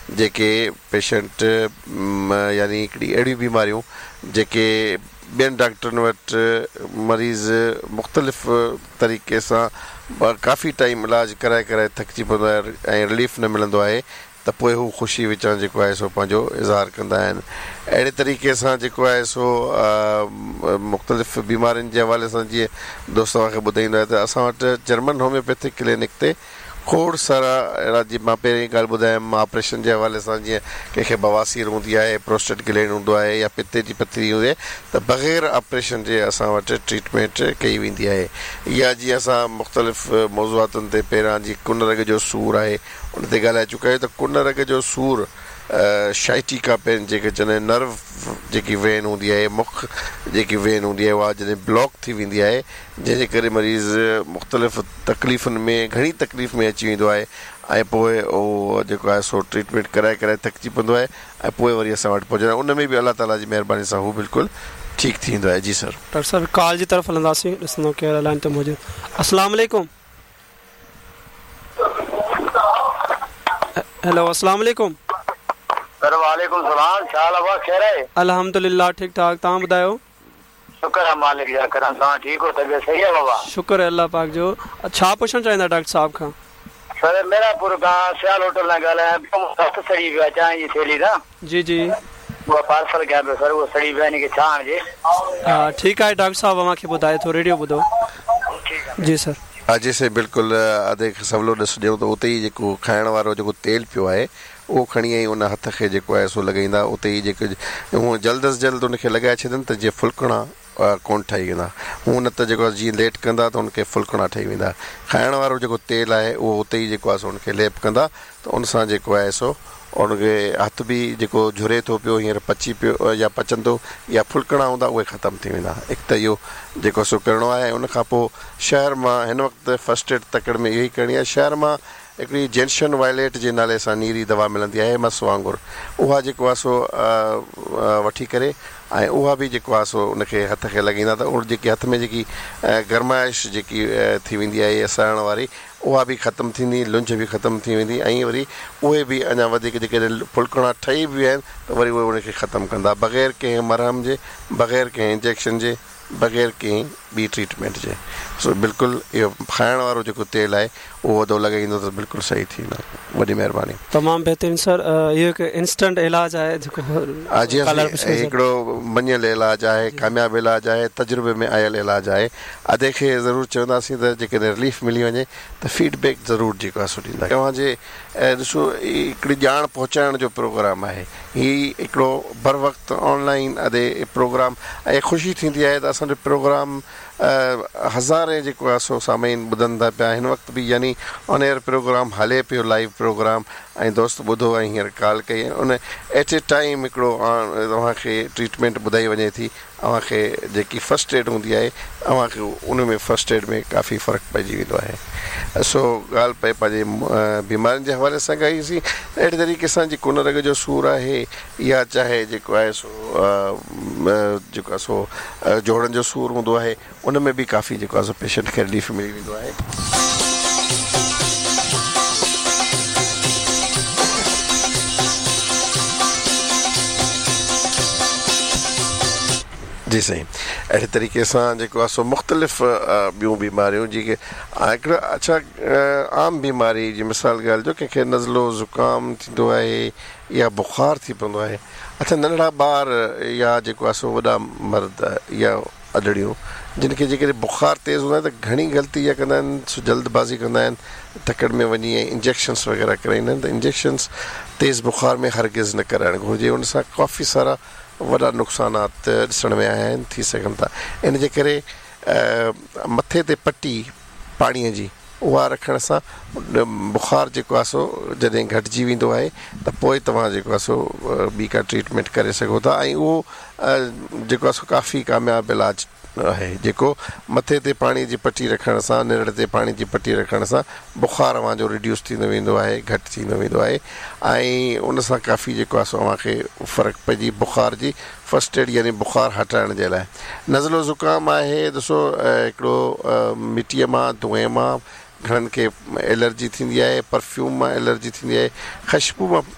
जेके पेशेंट यानी हिकिड़ी अहिड़ियूं बीमारियूं जेके ॿियनि डॉक्टरनि वटि मरीज़ मुख़्तलिफ़ तरीक़े सां काफ़ी टाइम इलाजु कराए कराए थकिजी पवंदो आहे ऐं रिलीफ न मिलंदो आहे त पोइ हू ख़ुशी विचां जेको आहे सो पंहिंजो इज़हार कंदा आहिनि। अहिड़े तरीक़े सां जेको आहे सो मुख़्तलिफ़ बीमारियुनि जे हवाले सां जीअं दोस्त तव्हांखे ॿुधाईंदो आहे त असां वटि जर्मन होम्योपैथिक क्लिनिक ते खोड़ सारा अहिड़ा जीअं मां पहिरीं ॻाल्हि ॿुधायमि ऑपरेशन जे हवाले सां जीअं कंहिंखे बवासीर हूंदी आहे, प्रोस्टेट ग्लैंड हूंदो आहे या पिते जी पथरी हूंदी आहे त बग़ैर ऑपरेशन जे असां वटि ट्रीटमेंट कई वेंदी आहे। या जीअं असां मुख़्तलिफ़ मौज़ूआतुनि ते पहिरां जीअं कुन रग जो सूरु आहे उन ते ॻाल्हाए चुका आहियूं त कुन रग जो सूरु शाइटिका पेन जेके चवंदा आहिनि नर्व जेकी वेन हूंदी आहे, मुख जेकी वेन हूंदी आहे उहा जॾहिं ब्लॉक थी वेंदी आहे जंहिंजे करे मरीज़ मुख़्तलिफ़ तकलीफ़ुनि में घणी तकलीफ़ में अची वेंदो आहे ऐं पोइ उहो जेको आहे सो ट्रीटमेंट कराए कराए थकिजी पवंदो आहे ऐं पोइ वरी असां वटि पहुचंदो आहे। उन में बि अलाह ताला जी महिरबानी सां हू बिल्कुलु ठीकु थींदो आहे। जी सर। डॉक्टर साहब कॉल जी तरफ़ हलंदासीं, ॾिसंदो कहिड़ा लाइन ते मौजूदु। अस्सलाम वालेकुम। हेलो अस्सलाम वालेकुम। वालेकुम सलाम, छा हाल आहे? खैर आहे? अल्हम्दुलिल्लाह ठीक ठाक, तव्हां ॿुधायो? शुक्र आहे मालिक जा करम, तव्हां ठीक हो? तबियत सही है बाबा? शुक्र है अल्लाह पाक जो। छा पुछणु चाहींदा डॉक्टर साहब खां? सर मेरापुर खां सियाल होटल खां ॻाल्हायां, हथ सड़ी वियो आहे चांहि जी थैली सां। जी जी। उहा पार्सल कयां पियो सर, उहा सड़ी वियो आहे, हिनखे छा आणिजे? हा ठीकु आहे डॉक्टर साहब, मूंखे ॿुधाए थो, रेडियो ॿुधो। जी सर। हा जी सर, बिल्कुलु अधे सवलो ॾिस ॾियूं त उते ई जेको खाइण वारो जेको तेल पियो आहे उहो खणी आई उन हथ खे जेको आहे सो लॻाईंदा, उते ई जेके हूअं जल्द अज़ जल्द उनखे लॻाए छॾनि त जीअं फुलकणा कोन ठही वेंदा, हूअं न त जेको जीअं लेट कंदा त उनखे फुलकणा ठही वेंदा। खाइण वारो जेको तेल आहे उहो उते ई जेको आहे सो उनखे लेप कंदा त उन सां जेको आहे सो उनखे हथ बि जेको झुरे थो पियो हींअर पची पियो या पचंदो या फुलकणा हूंदा उहे ख़तमु थी वेंदा। हिकु त इहो जेको सो करिणो आहे। उनखां पोइ शहर मां हिन वक़्तु फस्ट एड तकड़ में इहो ई करणी आहे। शहर मां हिकिड़ी जेंशन वायलेट जे नाले सां नीरी दवा मिलंदी आहे मस वांगुरु, उहा जेको आहे सो वठी करे ऐं उहा बि जेको आहे सो उनखे हथ खे लॻाईंदा त उन जेकी हथ में जेकी गरमाइश जेकी थी वेंदी आहे असरण वारी उहा बि ख़तमु थींदी, लुंझ बि ख़तमु थी वेंदी ऐं वरी उहे बि अञा वधीक जेके फुलकणा ठही बि विया आहिनि त वरी उहे उनखे ख़तमु कंदा बग़ैर कंहिं मरहम जे, बग़ैर कंहिं इंजेक्शन जे, बग़ैर कंहिं ॿी ट्रीटमेंट जे। सो बिल्कुलु इहो खाइण वारो जेको तेल आहे उहो वधो लॻाईंदो त बिल्कुलु सही थींदो। वॾी महिरबानी। तमामु बहितरीनु सर, इहो हिकु इंस्टेंट इलाजु आहे जेको हिकिड़ो मञियल इलाजु आहे, कामयाबु इलाजु आहे, तजुर्बे में आयल इलाजु आहे। अधे खे ज़रूरु चवंदासीं त जेकॾहिं रिलीफ मिली वञे त फीडबैक ज़रूरु जेको आहे सो ॾींदा। तव्हांजे ॾिसो हिकिड़ी ॼाण पहुचाइण जो प्रोग्राम आहे, हीउ हिकिड़ो बर वक़्तु ऑनलाइन अधे प्रोग्राम ऐं ख़ुशी थींदी आहे त असांजो प्रोग्राम हज़ारे जेको आहे सो सामाइन ॿुधनि था पिया। हिन वक़्तु बि यानी ऑन एयर प्रोग्राम हले पियो, लाइव प्रोग्राम, ऐं दोस्त ॿुधो ऐं हींअर कॉल कई उन एट ए टाइम हिकिड़ो तव्हांखे ट्रीटमेंट ॿुधाई वञे थी। तव्हांखे जेकी फस्ट एड हूंदी आहे तव्हांखे उन में फस्ट एड में काफ़ी फ़र्क़ु पइजी वेंदो आहे। सो ॻाल्हि पए पंहिंजे बीमारियुनि जे हवाले सां कईसीं। अहिड़े तरीक़े सां जेको उन रग जो सूरु आहे या चाहे जेको आहे सो जेको आहे सो जोड़नि जो सूरु हूंदो आहे उन में बि काफ़ी जेको आहे सो पेशेंट खे रिलीफ मिली वेंदो आहे। जी साईं, अहिड़े तरीक़े सां जेको आहे सो मुख़्तलिफ़ ॿियूं बीमारियूं जेके हिकिड़ो अच्छा आम बीमारी जी मिसाल ॻाल्हि जो कंहिंखे नज़लो ज़ुकाम थींदो आहे या बुख़ार थी पवंदो आहे। अच्छा नंढड़ा ॿार या जेको आहे सो वॾा मर्द या अॾड़ियूं जिन खे जेकॾहिं बुख़ार तेज़ हूंदो आहे त घणी ग़लती इहा कंदा आहिनि, सो जल्दबाज़ी कंदा आहिनि, तकड़ में वञी ऐं इंजेक्शन्स वग़ैरह कराईंदा आहिनि। त इंजेक्शन्स तेज़ बुख़ार में हरगिज़ न कराइणु घुरिजे, उन सां काफ़ी सारा वॾा नुक़सानात ॾिसण में आया आहिनि, थी सघनि था। इन जे करे मथे ते पटी पाणीअ जी उहा रखण सां बुख़ार जेको आहे सो जॾहिं घटिजी वेंदो आहे त पोइ तव्हां जेको आहे सो ॿी का ट्रीटमेंट करे सघो था। ऐं उहो जेको आहे सो काफ़ी कामयाबु इलाजु आहे जेको मथे ते पाणी जी पटी रखण सां, निरड़ ते पाणी जी पटी रखण सां बुख़ार अव्हांजो रिड्यूस थींदो वेंदो आहे, घटि थींदो वेंदो आहे ऐं उन सां काफ़ी जेको आहे सो अव्हांखे फ़र्क़ु पइजी बुख़ार जी फस्ट एड यानी बुख़ार हटाइण जे लाइ। नज़लो ज़ुकाम आहे ॾिसो हिकिड़ो मिटीअ मां धुएं मां घणनि खे एलर्जी थींदी आहे, परफ्यूम मां एलर्जी थींदी आहे, ख़ुशबू मां